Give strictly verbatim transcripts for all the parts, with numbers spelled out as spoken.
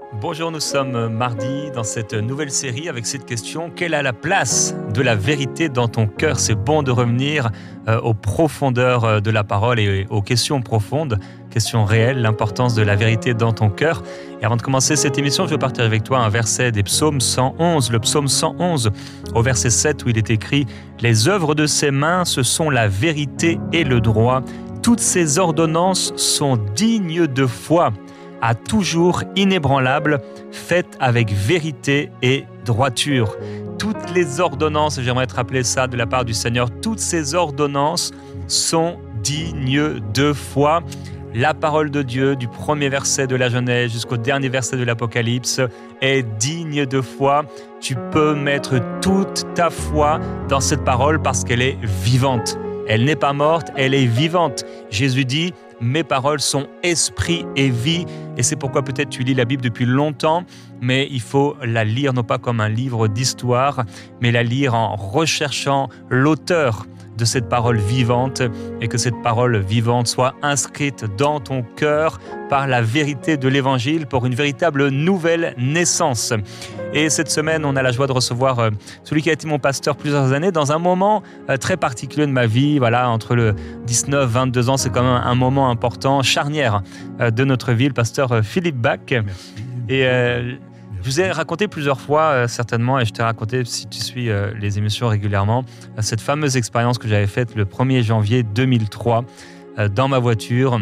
Bonjour, nous sommes mardi dans cette nouvelle série avec cette question: quelle est la place de la vérité dans ton cœur? C'est bon de revenir euh, aux profondeurs de la parole et aux questions profondes, questions réelles, l'importance de la vérité dans ton cœur. Et avant de commencer cette émission, je veux partager avec toi un verset des psaumes cent onze, le psaume cent onze, au verset sept, où il est écrit: « Les œuvres de ses mains, ce sont la vérité et le droit. Toutes ses ordonnances sont dignes de foi. À toujours inébranlable, faite avec vérité et droiture. » Toutes les ordonnances, j'aimerais te rappeler ça de la part du Seigneur, toutes ces ordonnances sont dignes de foi. La parole de Dieu, du premier verset de la Genèse jusqu'au dernier verset de l'Apocalypse, est digne de foi. Tu peux mettre toute ta foi dans cette parole parce qu'elle est vivante. Elle n'est pas morte, elle est vivante. Jésus dit: « Mes paroles sont esprit et vie ». Et c'est pourquoi peut-être tu lis la Bible depuis longtemps, mais il faut la lire non pas comme un livre d'histoire, mais la lire en recherchant l'auteur de cette parole vivante, et que cette parole vivante soit inscrite dans ton cœur par la vérité de l'Évangile pour une véritable nouvelle naissance. Et cette semaine, on a la joie de recevoir celui qui a été mon pasteur plusieurs années dans un moment très particulier de ma vie. Voilà, entre le dix-neuf et vingt-deux ans, c'est quand même un moment important, charnière de notre vie, le pasteur Philippe Bach. Merci. Et euh, je vous ai raconté plusieurs fois, euh, certainement, et je t'ai raconté, si tu suis euh, les émissions régulièrement, euh, cette fameuse expérience que j'avais faite le premier janvier deux mille trois euh, dans ma voiture,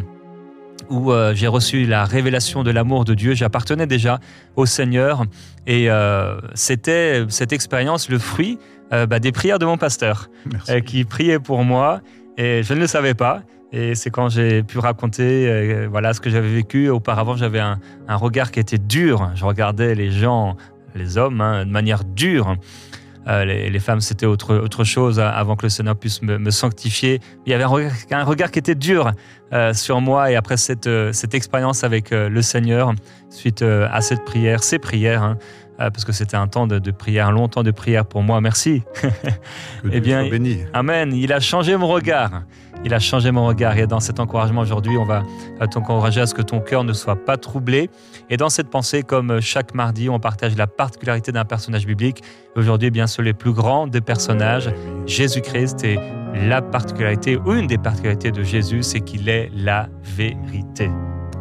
où euh, j'ai reçu la révélation de l'amour de Dieu. J'appartenais déjà au Seigneur, et euh, c'était cette expérience le fruit euh, bah, des prières de mon pasteur, euh, qui priait pour moi, et je ne le savais pas. Et c'est quand j'ai pu raconter euh, voilà, ce que j'avais vécu. Auparavant, j'avais un, un regard qui était dur. Je regardais les gens, les hommes, hein, de manière dure. Euh, les, les femmes, c'était autre, autre chose, hein, avant que le Seigneur puisse me, me sanctifier. Il y avait un regard, un regard qui était dur euh, sur moi. Et après cette, euh, cette expérience avec euh, le Seigneur, suite euh, à cette prière, ces prières, hein, euh, parce que c'était un temps de, de prière, un long temps de prière pour moi. Merci. Que Eh bien, Dieu soit béni. Amen. Il a changé mon regard. Il a changé mon regard. Et dans cet encouragement aujourd'hui, on va t'encourager à ce que ton cœur ne soit pas troublé. Et dans cette pensée, comme chaque mardi, on partage la particularité d'un personnage biblique. Et aujourd'hui, eh bien, c'est le plus grand des personnages, Jésus-Christ. Et la particularité, ou une des particularités de Jésus, c'est qu'il est la vérité.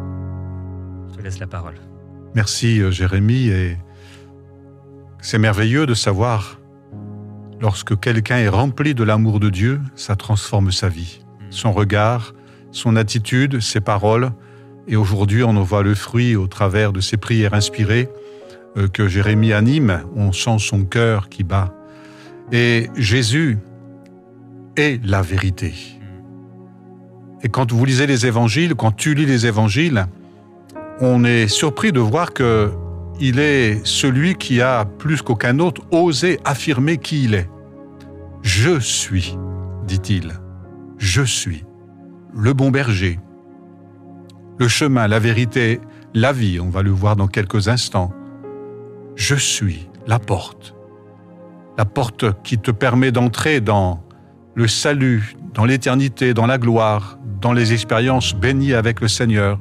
Je te laisse la parole. Merci Jérémie. Et c'est merveilleux de savoir, lorsque quelqu'un est rempli de l'amour de Dieu, ça transforme sa vie. Son regard, son attitude, ses paroles. Et aujourd'hui, on en voit le fruit au travers de ces prières inspirées euh, que Jérémie anime. On sent son cœur qui bat. Et Jésus est la vérité. Et quand vous lisez les évangiles, quand tu lis les évangiles, on est surpris de voir que il est celui qui a, plus qu'aucun autre, osé affirmer qui il est. « Je suis », dit-il. « Je suis le bon berger, le chemin, la vérité, la vie », on va le voir dans quelques instants. « Je suis la porte », la porte qui te permet d'entrer dans le salut, dans l'éternité, dans la gloire, dans les expériences bénies avec le Seigneur.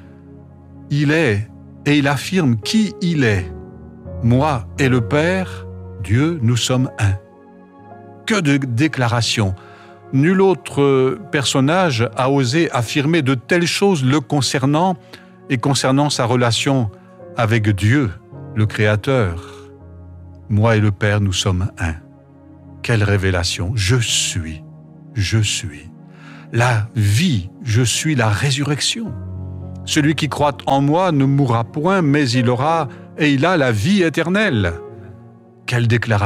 Il est, et il affirme qui il est. Moi et le Père, Dieu, nous sommes un. Que de déclarations! Nul autre personnage a osé affirmer de telles choses le concernant et concernant sa relation avec Dieu, le Créateur. Moi et le Père, nous sommes un. Quelle révélation! Je suis, je suis. La vie, je suis la résurrection. Celui qui croit en moi ne mourra point, mais il aura et il a la vie éternelle. Quelle déclaration!